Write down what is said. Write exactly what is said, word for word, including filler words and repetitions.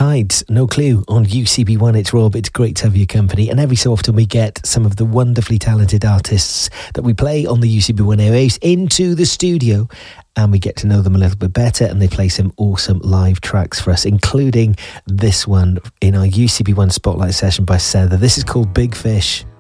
Tides, No Clue on U C B one. It's Rob. It's great to have your company. And every so often we get some of the wonderfully talented artists that we play on the U C B one airwaves into the studio, and we get to know them a little bit better, and they play some awesome live tracks for us, including this one in our U C B one Spotlight session by Sether. This is called Big Fish.